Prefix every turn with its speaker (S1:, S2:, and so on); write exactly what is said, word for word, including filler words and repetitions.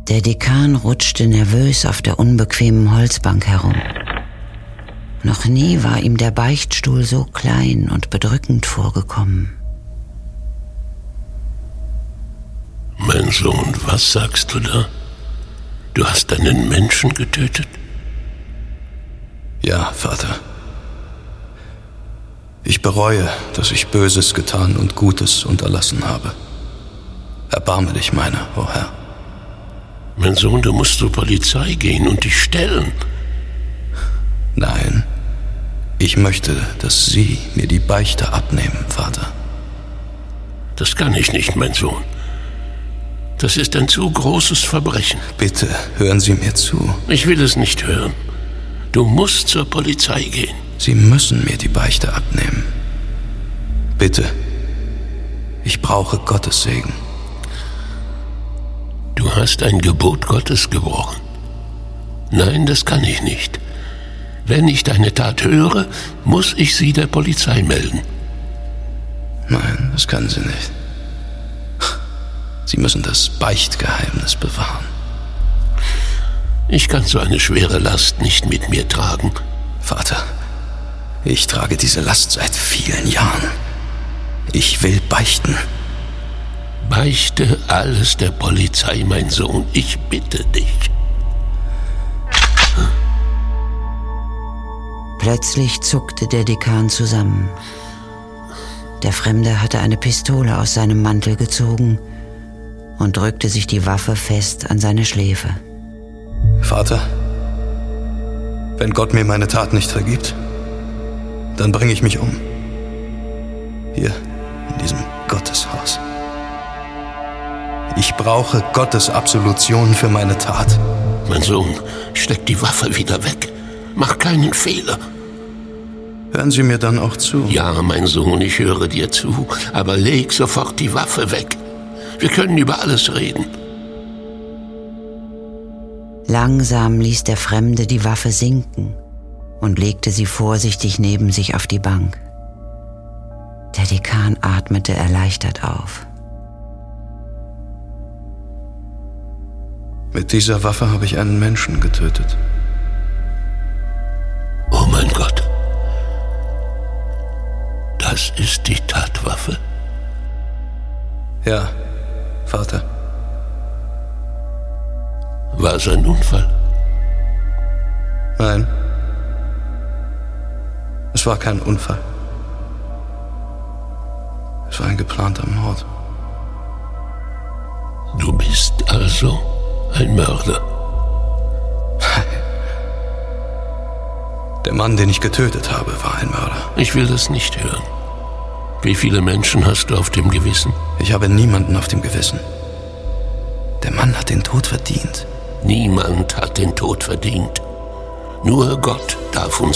S1: Der Dekan rutschte nervös auf der unbequemen Holzbank herum. Noch nie war ihm der Beichtstuhl so klein und bedrückend vorgekommen.
S2: Mein Sohn, was sagst du da? Du hast einen Menschen getötet?
S3: Ja, Vater. Ich bereue, dass ich Böses getan und Gutes unterlassen habe. Erbarme dich meiner, o Herr.
S2: Mein Sohn, du musst zur Polizei gehen und dich stellen.
S3: Nein, ich möchte, dass Sie mir die Beichte abnehmen, Vater.
S2: Das kann ich nicht, mein Sohn. Das ist ein zu großes Verbrechen.
S3: Bitte, hören Sie mir zu.
S2: Ich will es nicht hören. Du musst zur Polizei gehen.
S3: Sie müssen mir die Beichte abnehmen. Bitte. Ich brauche Gottes Segen.
S2: Du hast ein Gebot Gottes gebrochen. Nein, das kann ich nicht. Wenn ich deine Tat höre, muss ich sie der Polizei melden.
S3: Nein, das können Sie nicht. Sie müssen das Beichtgeheimnis bewahren.
S2: Ich kann so eine schwere Last nicht mit mir tragen.
S3: Vater, ich trage diese Last seit vielen Jahren. Ich will beichten.
S2: Beichte alles der Polizei, mein Sohn. Ich bitte dich.
S1: Plötzlich zuckte der Dekan zusammen. Der Fremde hatte eine Pistole aus seinem Mantel gezogen und drückte sich die Waffe fest an seine Schläfe.
S3: Vater, wenn Gott mir meine Tat nicht vergibt, dann bringe ich mich um. Hier, in diesem Gotteshaus. Ich brauche Gottes Absolution für meine Tat.
S2: Mein Sohn, steck die Waffe wieder weg. Mach keinen Fehler.
S3: Hören Sie mir dann auch zu?
S2: Ja, mein Sohn, ich höre dir zu, aber leg sofort die Waffe weg. Wir können über alles reden.
S1: Langsam ließ der Fremde die Waffe sinken und legte sie vorsichtig neben sich auf die Bank. Der Dekan atmete erleichtert auf.
S3: Mit dieser Waffe habe ich einen Menschen getötet.
S2: Oh mein Gott. Das ist die Tatwaffe?
S3: Ja, Vater.
S2: War es ein Unfall?
S3: Nein. Es war kein Unfall. Es war ein geplanter Mord.
S2: Du bist also ein Mörder?
S3: Der Mann, den ich getötet habe, war ein Mörder.
S2: Ich will das nicht hören. Wie viele Menschen hast du auf dem Gewissen?
S3: Ich habe niemanden auf dem Gewissen. Der Mann hat den Tod verdient.
S2: Niemand hat den Tod verdient. Nur Gott darf uns